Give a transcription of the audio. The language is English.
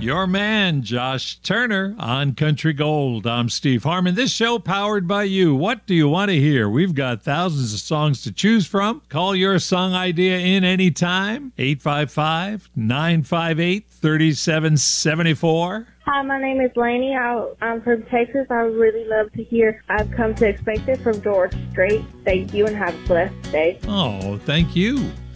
Your man, Josh Turner, on Country Gold. I'm Steve Harmon. This show powered by you. What do you want to hear? We've got thousands of songs to choose from. Call your song idea in anytime. 855-958-3774. Hi, my name is Lainey. I'm from Texas. I would really love to hear I've Come to Expect It from George Strait. Thank you and have a blessed day. Oh, thank you.